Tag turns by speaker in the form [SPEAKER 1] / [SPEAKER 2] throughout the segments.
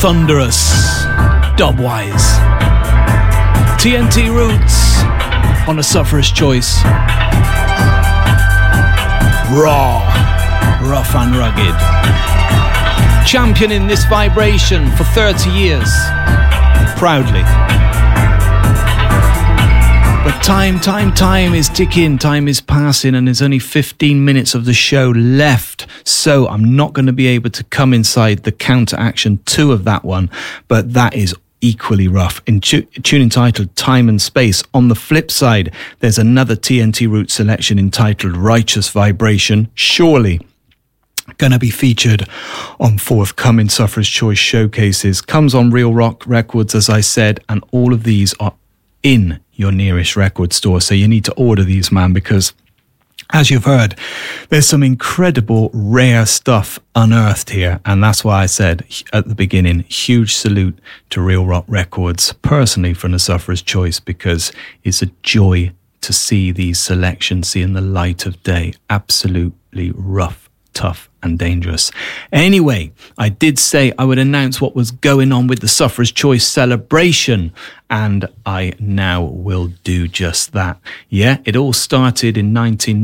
[SPEAKER 1] thunderous, dubwise. TNT Roots on a Sufferer's Choice. Raw, rough and rugged. Championing this vibration for 30 years. Proudly. But time is ticking, time is passing, and there's only 15 minutes of the show left. So I'm not going to be able to come inside the counteraction 2 of that one, but that is equally rough. In tune entitled Time and Space. On the flip side, there's another TNT Root selection entitled Righteous Vibration. Surely going to be featured on forthcoming Sufferer's Choice showcases. Comes on Real Rock Records, as I said, and all of these are in your nearest record store. So you need to order these, man, because as you've heard, there's some incredible rare stuff unearthed here. And that's why I said at the beginning, huge salute to Real Rock Records, personally from the Sufferer's Choice, because it's a joy to see these selections seeing the light of day. Absolutely rough, tough and dangerous. Anyway, I did say I would announce what was going on with the Sufferer's Choice celebration, and I now will do just that. Yeah, it all started in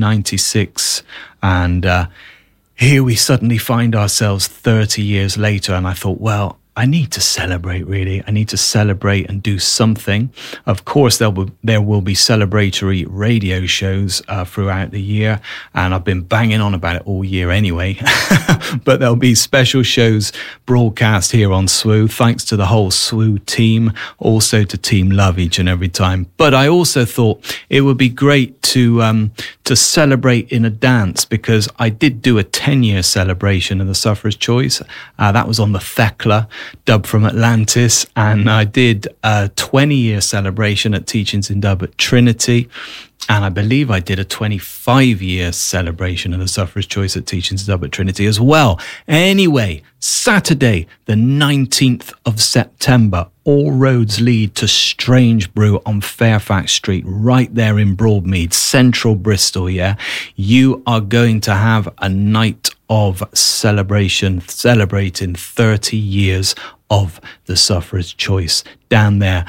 [SPEAKER 1] 1996, and here we suddenly find ourselves 30 years later, and I thought, well, I need to celebrate, really. I need to celebrate and do something. Of course, there will be celebratory radio shows throughout the year, and I've been banging on about it all year anyway. But there'll be special shows broadcast here on SWU, thanks to the whole SWU team, also to Team Love each and every time. But I also thought it would be great to celebrate in a dance, because I did do a 10-year celebration of the Sufferer's Choice. That was on the Thekla, Dub from Atlantis, and I did a 20-year celebration at Teachings in Dub at Trinity, and I believe I did a 25-year celebration of the Sufferer's Choice at Teachings in Dub at Trinity as well. Anyway, Saturday, the 19th of September, all roads lead to Strange Brew on Fairfax Street, right there in Broadmead, central Bristol, yeah? You are going to have a night of celebration, celebrating 30 years of the Sufferer's Choice down there.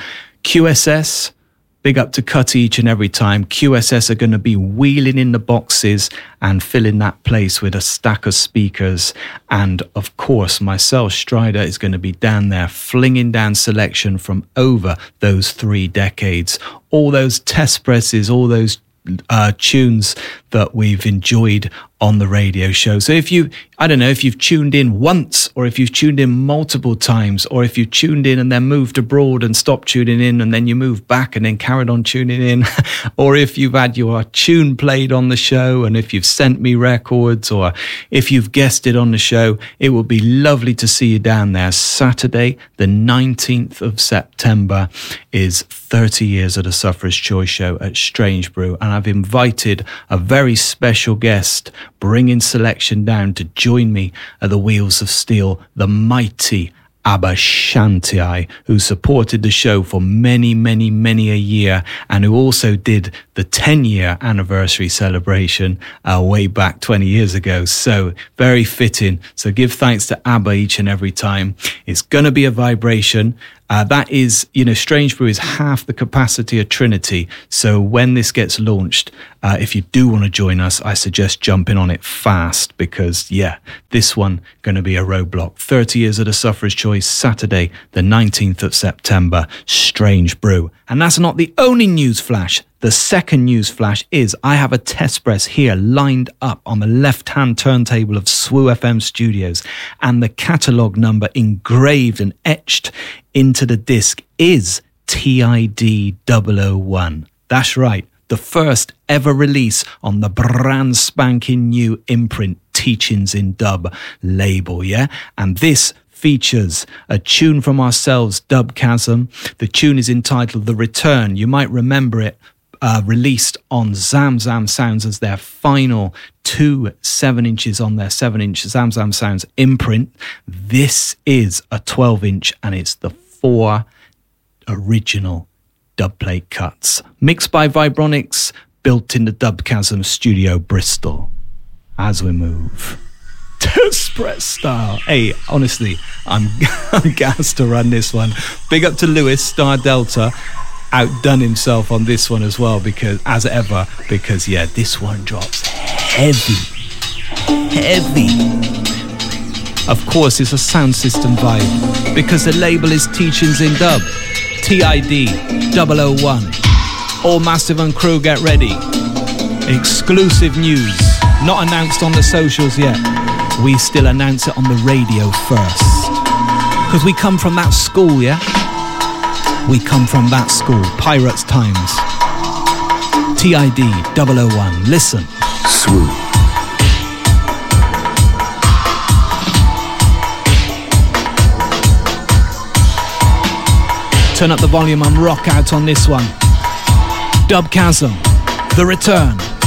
[SPEAKER 1] QSS, big up to Cutty each and every time. QSS are going to be wheeling in the boxes and filling that place with a stack of speakers. And of course, myself, Strider, is going to be down there flinging down selection from over those 3 decades. All those test presses, all those tunes that we've enjoyed on the radio show. So if you've tuned in once, or if you've tuned in multiple times, or if you've tuned in and then moved abroad and stopped tuning in and then you moved back and then carried on tuning in, or if you've had your tune played on the show, and if you've sent me records, or if you've guested on the show, it would be lovely to see you down there. Saturday, the 19th of September is 30 years of the Sufferer's Choice show at Strange Brew, and I've invited a very special guest bringing selection down to join me at the Wheels of Steel, the mighty Abba Shanti, who supported the show for many a year, and who also did the 10-year anniversary celebration way back 20 years ago. So very fitting. So give thanks to Abba each and every time. It's going to be a vibration. That is, Strange Brew is half the capacity of Trinity. So when this gets launched, if you do want to join us, I suggest jumping on it fast, because, yeah, this one going to be a roadblock. 30 years of the Sufferer's Choice, Saturday, the 19th of September, Strange Brew. And that's not the only news flash. The second news flash is I have a test press here lined up on the left-hand turntable of SWU FM Studios, and the catalogue number engraved and etched into the disc is TID 001. That's right, the first ever release on the brand spanking new imprint Teachings in Dub label, yeah? And this features a tune from ourselves, Dubchasm. The tune is entitled The Return. You might remember it. Released on Zam Zam Sounds as their final 2 7-inches on their 7-inch Zam Zam Sounds imprint. This is a 12-inch, and it's the 4 original dubplate cuts. Mixed by Vibronics, built in the Dubchasm Studio, Bristol. As we move. Test press style. Hey, honestly, I'm gassed to run this one. Big up to Lewis, Star Delta. Outdone himself on this one as well, because yeah, this one drops heavy. Of course, it's a sound system vibe, because the label is Teachings in Dub. TID 001. All Massive and crew, get ready. Exclusive news, not announced on the socials yet. We still announce it on the radio first, because we come from that school, yeah? We come from that school, Pirates Times. TID 001, listen.
[SPEAKER 2] Swoop.
[SPEAKER 1] Turn up the volume and rock out on this one. Dub Chasm, The Return.